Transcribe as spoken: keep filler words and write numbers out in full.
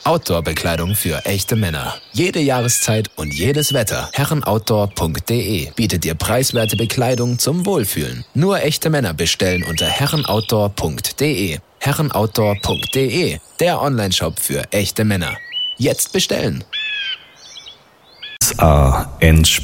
Outdoor-Bekleidung für echte Männer. Jede Jahreszeit und jedes Wetter. herrenoutdoor punkt de bietet dir preiswerte Bekleidung zum Wohlfühlen. Nur echte Männer bestellen unter herrenoutdoor punkt de. herrenoutdoor punkt de, der Onlineshop für echte Männer. Jetzt bestellen. A.